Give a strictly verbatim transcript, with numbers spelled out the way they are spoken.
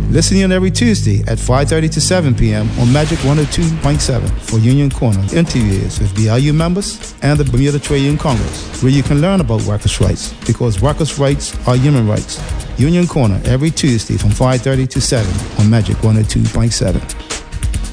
Listen in every Tuesday at five thirty to seven p.m. on Magic one oh two point seven for Union Corner interviews with B I U members and the Bermuda Trade Union Congress, where you can learn about workers' rights, because workers' rights are human rights. Union Corner every Tuesday from five thirty to seven on Magic one oh two point seven.